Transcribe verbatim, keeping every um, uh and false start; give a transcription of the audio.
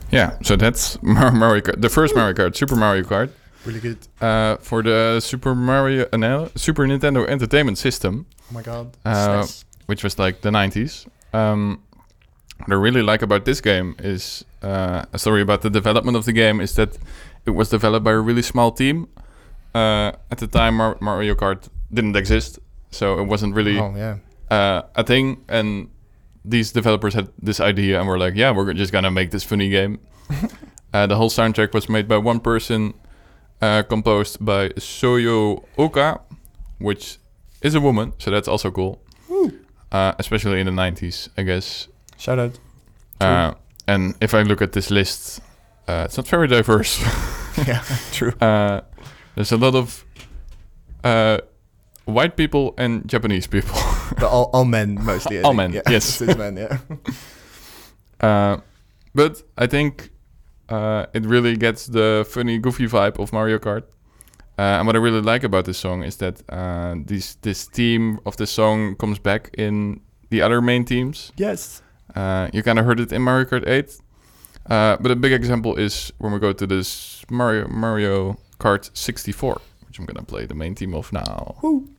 Yeah, so that's Mar- Mario Kart, the first Mario Kart, Super Mario Kart. Really good. Uh, for the Super Mario, uh, no, Super Nintendo Entertainment System. Oh my god. Uh, S N E S. which was like the nineties. Um, what I really like about this game is uh, a story about the development of the game is that it was developed by a really small team. Uh, at the time, Mar- Mario Kart didn't exist, so it wasn't really Oh yeah. uh, a thing. And these developers had this idea and were like, yeah, we're just gonna make this funny game. uh, the whole soundtrack was made by one person, uh, composed by Soyo Oka, which is a woman, so that's also cool. Uh, especially in the nineties, I guess. Shout out. Uh, and if I look at this list, uh, it's not very diverse. Yeah, true. Uh, there's a lot of uh, white people and Japanese people. But all, all men mostly. I All think. men, Yeah. yes. It's men, yeah. uh, but I think uh, it really gets the funny, goofy vibe of Mario Kart. Uh, and what I really like about this song is that uh, this this theme of the song comes back in the other main themes. Yes. Uh, you kind of heard it in Mario Kart eight. Uh, but a big example is when we go to this Mario Mario Kart sixty-four, which I'm going to play the main theme of now. Woo.